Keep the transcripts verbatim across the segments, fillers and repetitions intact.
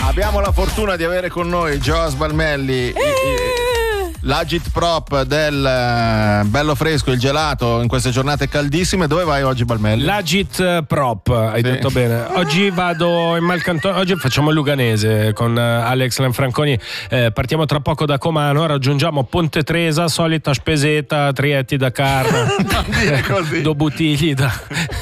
Abbiamo la fortuna di avere con noi Joss Balmelli, l'agit prop del Bello Fresco, il gelato in queste giornate caldissime. Dove vai oggi, Balmelli? L'agit prop, hai sì. detto bene. Oggi vado in Malcantone, oggi facciamo il Luganese con Alex Lanfranconi. Eh, partiamo tra poco da Comano, raggiungiamo Ponte Tresa, solita spesetta, trietti da carne, due bottiglie da,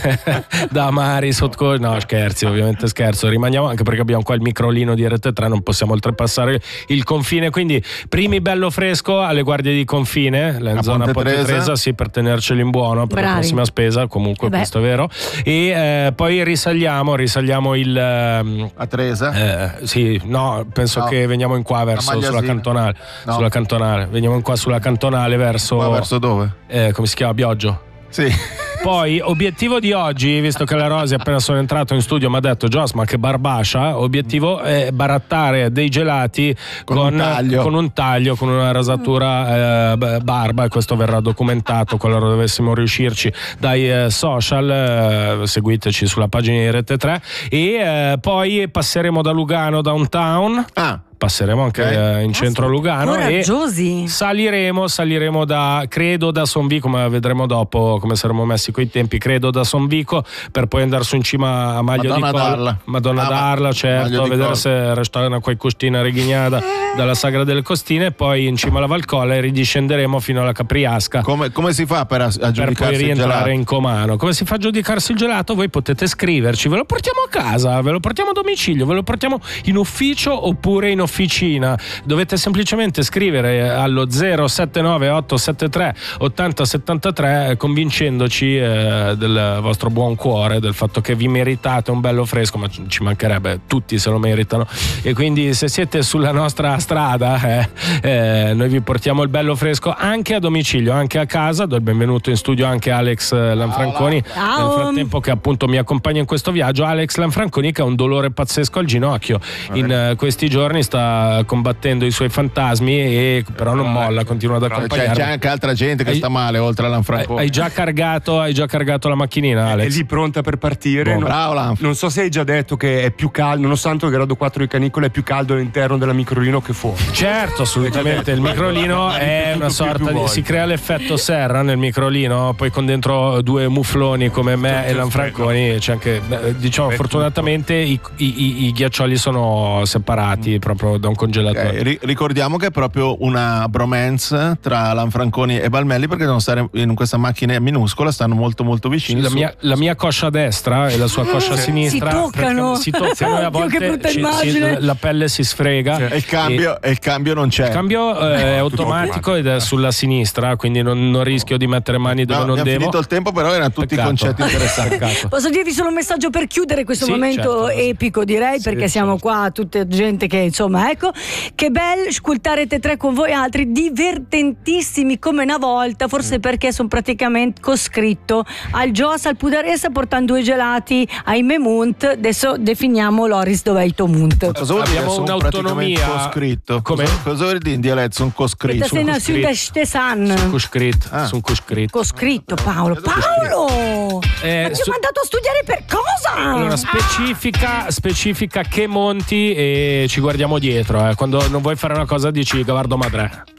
da amari sotto. No, scherzi, ovviamente scherzo. Rimaniamo anche perché abbiamo qua il microlino di R T tre, non possiamo oltrepassare il confine. Quindi, primi Bello Fresco alle guardie di confine, in a zona Ponte Tresa, Tresa sì, per tenerceli in buono per Bravi. La prossima spesa. Comunque, eh questo è vero. E eh, poi risaliamo, risaliamo il eh, a Tresa? Eh, sì, no, penso no. che veniamo in qua verso sulla cantonale. No. Sulla cantonale, veniamo in qua sulla cantonale verso. Ma verso dove? Eh, come si chiama? Bioggio. Sì. Poi, obiettivo di oggi, visto che la Rosi appena sono entrato in studio mi ha detto: Joss, ma che barbascia, obiettivo è barattare dei gelati con, con, un, taglio. con un taglio, con una rasatura eh, barba, e questo verrà documentato qualora dovessimo riuscirci dai eh, social, eh, seguiteci sulla pagina di R T tre. E eh, poi passeremo da Lugano downtown. Ah. Passeremo anche okay. in centro a Lugano e saliremo, saliremo da, credo da Sonvico, ma vedremo dopo come saremo messi coi tempi, credo da Sonvico, per poi andare su in cima a Maglio Madonna di Colla. Darla. Madonna ah, Darla, certo, a vedere Colla. Se resta una qualcostina righinata dalla Sagra delle Costine, poi in cima alla Valcolla e ridiscenderemo fino alla Capriasca. Come, come si fa per aggiudicarsi per poi rientrare il in Comano? Come si fa a giudicarsi il gelato? Voi potete scriverci, ve lo portiamo a casa, ve lo portiamo a domicilio, ve lo portiamo in ufficio oppure in officina. Dovete semplicemente scrivere allo zero sette nove otto sette tre otto zero sette tre convincendoci eh, del vostro buon cuore, del fatto che vi meritate un bello fresco, ma ci mancherebbe, tutti se lo meritano, e quindi se siete sulla nostra strada eh, eh, noi vi portiamo il bello fresco anche a domicilio, anche a casa. Do il benvenuto in studio anche a Alex Lanfranconi. Ciao. Nel frattempo che appunto mi accompagna in questo viaggio, Alex Lanfranconi, che ha un dolore pazzesco al ginocchio, in eh, questi giorni sta combattendo i suoi fantasmi e però non molla, continua ad accompagnarmi. C'è, c'è anche altra gente che hai, sta male oltre a Lanfranconi. Hai già cargato, hai già cargato la macchinina, Alex? È lì pronta per partire. Buon, bravo, non, non so se hai già detto che è più caldo, nonostante il grado quattro di canicola, è più caldo all'interno della microlino che fuori. Certo, assolutamente. Il microlino è una sorta di, si crea l'effetto serra nel microlino, poi con dentro due mufloni come me e Lanfranconi c'è anche, diciamo, fortunatamente i, i, i ghiaccioli sono separati proprio da un congelatore. Okay, ricordiamo che è proprio una bromance tra Lanfranconi e Balmelli, perché devono stare in questa macchina minuscola, stanno molto molto vicini. La mia, la mia coscia destra e la sua coscia sinistra si toccano, si toccano e a volte ci, si, la pelle si sfrega. E il cambio, e, e il cambio non c'è. Il cambio eh, è automatico ed è sulla sinistra, quindi non, non rischio di mettere mani dove no, non devo. Abbiamo finito il tempo, però erano tutti Peccato. concetti interessanti. Peccato. Posso dirvi solo un messaggio per chiudere questo sì, momento certo, epico, direi, sì, perché siamo certo. qua tutta gente che insomma, ecco, che bello ascoltare te tre con voi altri, divertentissimi come una volta, forse perché sono praticamente coscritto al Joss al Pudaresa portando due gelati ai Memunt. Adesso definiamo Loris dov'è il tuo Munt. Cosa vuol dire? Abbiamo Sono un'autonomia coscritto. Come? Cosa, cosa vuol dire in dialetto? Sono coscritto. Sei una Stesan. Sono coscritto. Ah. Sono coscritto. Coscritto, Paolo. Paolo! Eh, Ma ti su- ho mandato a studiare per cosa? Allora, specifica, specifica che monti e ci guardiamo dietro. Eh. Quando non vuoi fare una cosa dici Gavardo Madre.